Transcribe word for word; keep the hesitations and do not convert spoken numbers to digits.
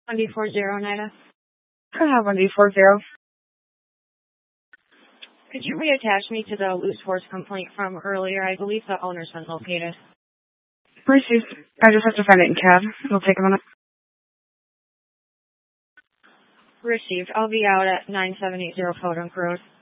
one D four zero, Nida. I have one D four zero. Could you reattach me to the loose force complaint from earlier? I believe the owner's been located. Received. I just have to find it in C A D. It'll take a minute. Received. I'll be out at nine seven eight zero Podunk Road.